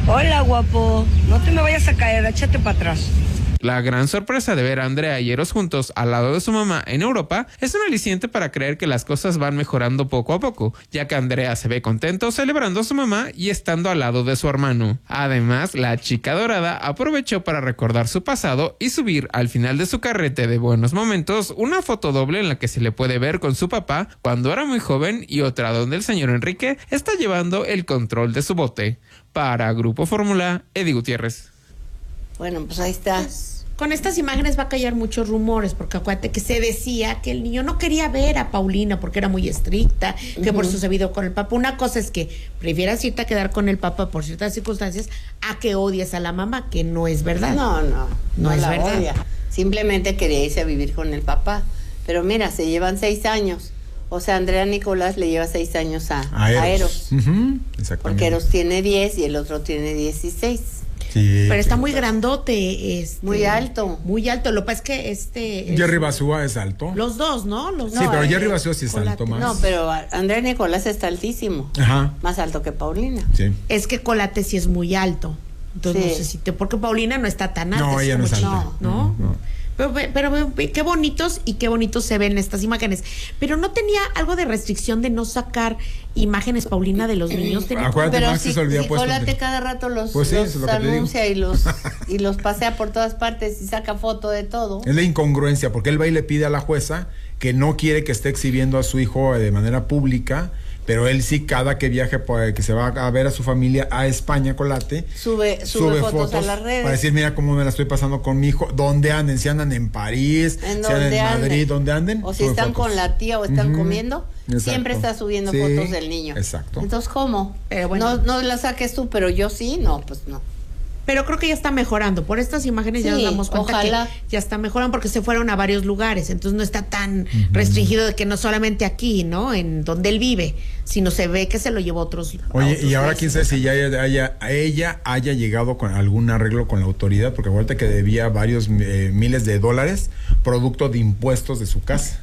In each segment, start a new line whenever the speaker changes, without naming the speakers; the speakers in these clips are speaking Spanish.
Hola, guapo. No te me vayas a caer, échate para atrás.
La gran sorpresa de ver a Andrea y Eros juntos al lado de su mamá en Europa es un aliciente para creer que las cosas van mejorando poco a poco, ya que Andrea se ve contento celebrando a su mamá y estando al lado de su hermano. Además, la chica dorada aprovechó para recordar su pasado y subir al final de su carrete de buenos momentos una foto doble en la que se le puede ver con su papá cuando era muy joven y otra donde el señor Enrique está llevando el control de su bote. Para Grupo Fórmula, Eddie Gutiérrez.
Bueno, pues ahí está.
Pues, con estas imágenes va a callar muchos rumores, porque acuérdate que se decía que el niño no quería ver a Paulina porque era muy estricta, que por eso se vio con el papá. Una cosa es que prefieras irte a quedar con el papá por ciertas circunstancias a que odies a la mamá, que no es verdad.
No
es
la
verdad.
odia. Simplemente quería irse a vivir con el papá. Pero mira, se llevan 6 años. O sea, Andrea Nicolás le lleva 6 años a Eros.
Exactamente.
Porque Eros tiene 10 y el otro tiene 16.
Sí,
pero está muy grandote,
muy alto.
Muy alto. Lo que pasa es que
Jerry Basúa es alto.
los dos, ¿no?
Sí, pero Jerry Basúa sí es alto más.
No, pero Andrea Nicolás está altísimo.
Ajá.
Más alto que Paulina.
Sí.
Es que Colate sí es muy alto. Entonces
Sí.
no sé si porque Paulina no está tan alta.
No, ella no es alta.
¿No?
No.
Pero qué bonitos y qué bonitos se ven estas imágenes. Pero no tenía algo de restricción de no sacar imágenes, Paulina, de los niños.
Acuérdate,
Pero
Max
si,
se olvida
si
puesto.
Colate cada rato los
Pues sí, eso es lo que te
anuncia y los pasea por todas partes y saca foto de todo.
Es la incongruencia, porque él va y le pide a la jueza que no quiere que esté exhibiendo a su hijo de manera pública, pero él sí, cada que viaje, que se va a ver a su familia a España, Colate,
sube fotos a las redes.
Para decir, mira cómo me la estoy pasando con mi hijo, dónde anden, si andan en París,
En
si andan en Madrid,
anden.
dónde anden.
O si
sube
están
fotos.
con la tía o están comiendo,
Exacto.
siempre está subiendo
Sí,
fotos del niño.
exacto.
Entonces, ¿cómo?
Pero bueno.
No la saques tú, pero yo sí, no, pues no.
Pero creo que ya está mejorando. Por estas imágenes ya
Sí,
nos damos cuenta
ojalá.
que ya está mejorando porque se fueron a varios lugares. Entonces no está tan restringido de que no solamente aquí, ¿no? En donde él vive, sino se ve que se lo llevó a otros.
Oye, y ahora
países.
quién sabe si ya ella haya llegado con algún arreglo con la autoridad, porque acuérdate que debía varios miles de dólares producto de impuestos de su casa.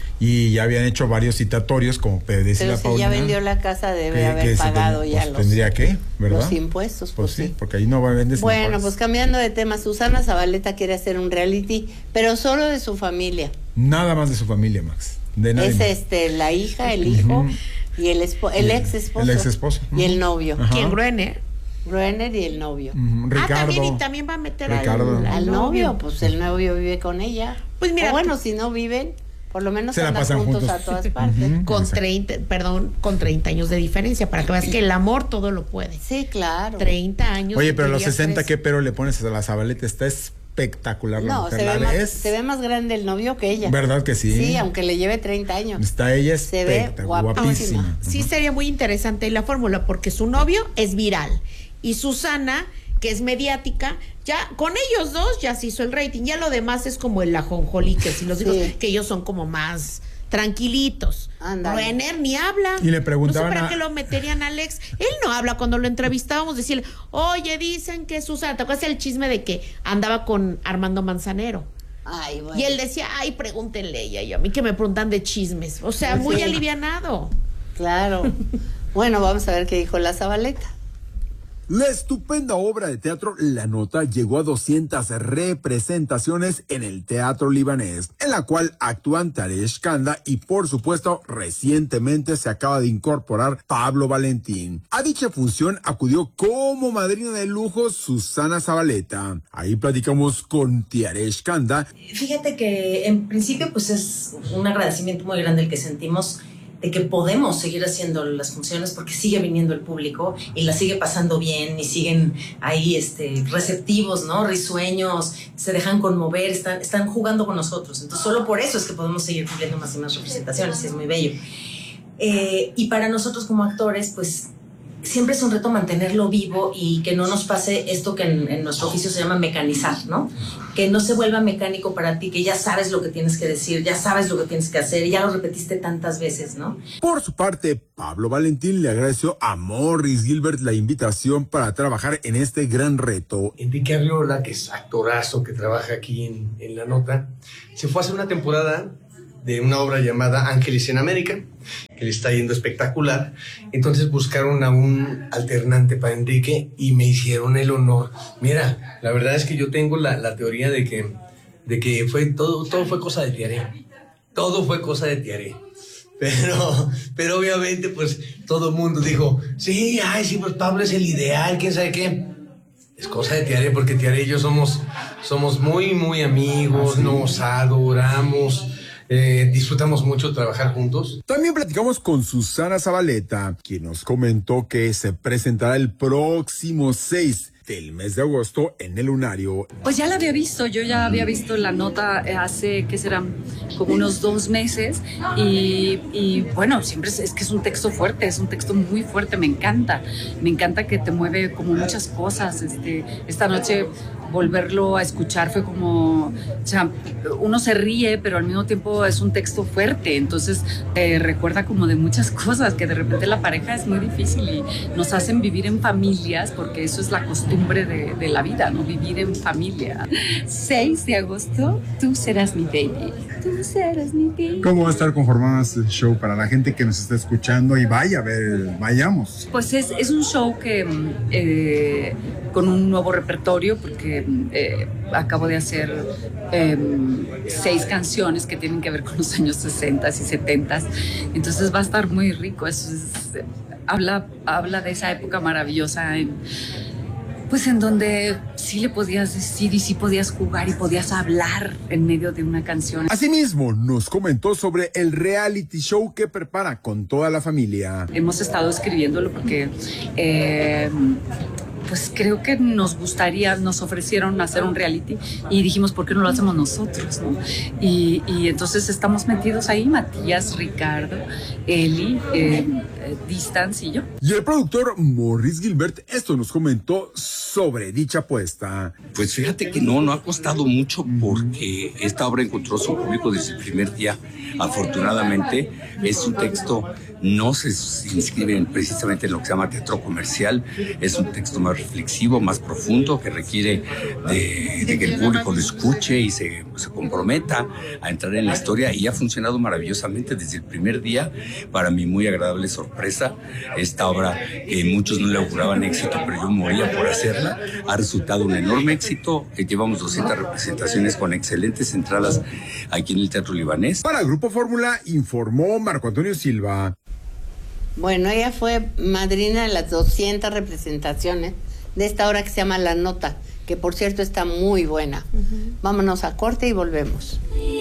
Y ya habían hecho varios citatorios, como decía
Pero
la
si
Paulina.
ya vendió la casa, debe
que
haber
se
pagado
ten-
ya
pues tendría que, ¿verdad?
los impuestos.
Pues sí, porque ahí no va a vender.
Bueno, pues cambiando de tema, Susana Zabaleta quiere hacer un reality, pero solo de su familia.
Nada más de su familia, Max. De nadie
Es
más.
la hija, el hijo y el ex esposo.
El ex esposo.
Y el novio.
Ajá.
¿Quién? Gruener.
Gruener y el novio.
Ricardo.
También va a meter
Ricardo.
al
Al novio, pues el novio vive con ella.
Pues mira,
O bueno, si no viven, por lo menos
Se la
andan
pasan
juntos
juntos.
a todas partes.
con
Exacto.
30 años de diferencia, para que veas que el amor todo lo puede.
Sí, claro.
30 años.
Oye, pero a los
dirías
60,
tres.
¿qué pero le pones a la Zabaleta? Está espectacular la
No,
mujer.
se
¿La ves?
se ve más grande el novio que ella.
¿Verdad que sí?
Sí, aunque le lleve 30 años.
Está ella
Se ve
espectacular,
guapísima.
guapísima.
Sí, sería muy interesante la fórmula, porque su novio es viral y Susana, que es mediática, ya con ellos dos ya se hizo el rating. Ya lo demás es como el ajonjolí, que si los digo
Sí.
que ellos son como más tranquilitos.
Ándale.
Renner ni habla.
Y le preguntaban
no sé para
a-
qué lo meterían a Alex. Él no habla. Cuando lo entrevistábamos, decirle, oye, dicen que Susana, ¿te acuerdas el chisme de que andaba con Armando Manzanero?
Ay, bueno.
Y él decía, ay, pregúntenle ella y a mí que me preguntan de chismes. O sea, muy
Sí.
alivianado.
Claro. Bueno, vamos a ver qué dijo la Zabaleta.
La estupenda obra de teatro La Nota llegó a 200 representaciones en el Teatro Libanés, en la cual actúan Taresh Kanda y, por supuesto, recientemente se acaba de incorporar Pablo Valentín. A dicha función acudió como madrina de lujo Susana Zabaleta. Ahí platicamos con Taresh Kanda.
Fíjate que en principio pues es un agradecimiento muy grande el que sentimos de que podemos seguir haciendo las funciones porque sigue viniendo el público y la sigue pasando bien y siguen ahí receptivos, ¿no? Risueños, se dejan conmover, están jugando con nosotros. Entonces solo por eso es que podemos seguir cumpliendo más y más representaciones y es muy bello. Y para nosotros como actores, pues siempre es un reto mantenerlo vivo y que no nos pase esto que en nuestro oficio se llama mecanizar, ¿no? Que no se vuelva mecánico para ti, que ya sabes lo que tienes que decir, ya sabes lo que tienes que hacer y ya lo repetiste tantas veces, ¿no?
Por su parte, Pablo Valentín le agradeció a Morris Gilbert la invitación para trabajar en este gran reto.
Enrique Arriola, que es actorazo que trabaja aquí en La Nota, se fue a hacer una temporada de una obra llamada Ángeles en América, que le está yendo espectacular. Entonces buscaron a un alternante para Enrique y me hicieron el honor. Mira, la verdad es que yo tengo la teoría de que fue todo fue cosa de Tiare. Todo fue cosa de Tiare. Pero obviamente pues todo el mundo dijo, sí, pues Pablo es el ideal, quién sabe qué. Es cosa de Tiare, porque Tiare y yo somos muy, muy amigos, nos adoramos, disfrutamos mucho trabajar juntos.
También platicamos con Susana Zabaleta, quien nos comentó que se presentará el próximo 6 del mes de agosto en el Lunario.
Pues ya la había visto, yo ya había visto la nota hace, ¿qué serán? Como unos 2 meses y bueno, siempre es que es un texto fuerte, es un texto muy fuerte, me encanta que te mueve como muchas cosas. Esta noche volverlo a escuchar fue como, o sea, uno se ríe, pero al mismo tiempo es un texto fuerte, entonces recuerda como de muchas cosas, que de repente la pareja es muy difícil y nos hacen vivir en familias, porque eso es la costumbre de la vida, ¿no? Vivir en familia. 6 de agosto, tú serás mi baby, tú serás mi baby.
¿Cómo va a estar conformado este show para la gente que nos está escuchando y vaya a ver, vayamos?
Pues es un show que con un nuevo repertorio, porque acabo de hacer 6 canciones que tienen que ver con los años 60 y 70, entonces va a estar muy rico. Habla de esa época maravillosa pues en donde sí le podías decir y sí podías jugar y podías hablar en medio de una canción.
Asimismo, nos comentó sobre el reality show que prepara con toda la familia.
Hemos estado escribiéndolo porque pues creo que nos ofrecieron hacer un reality y dijimos, ¿por qué no lo hacemos nosotros, no? Y entonces estamos metidos ahí, Matías, Ricardo, Eli, Distance y yo.
Y el productor Maurice Gilbert esto nos comentó sobre dicha apuesta.
Pues fíjate que no ha costado mucho, porque esta obra encontró su público desde el primer día. Afortunadamente es un texto, no se inscribe precisamente en lo que se llama teatro comercial, es un texto más reflexivo, más profundo, que requiere de que el público lo escuche y se comprometa a entrar en la historia, y ha funcionado maravillosamente desde el primer día. Para mí muy agradable sorpresa. Esta obra, muchos no le auguraban éxito, pero yo moría por hacerla, ha resultado un enorme éxito. Llevamos 200 representaciones con excelentes entradas aquí en el Teatro Libanés.
Para el Grupo Fórmula informó Marco Antonio Silva.
Bueno, ella fue madrina de las 200 representaciones de esta obra que se llama La Nota, que por cierto está muy buena. Vámonos a corte y volvemos.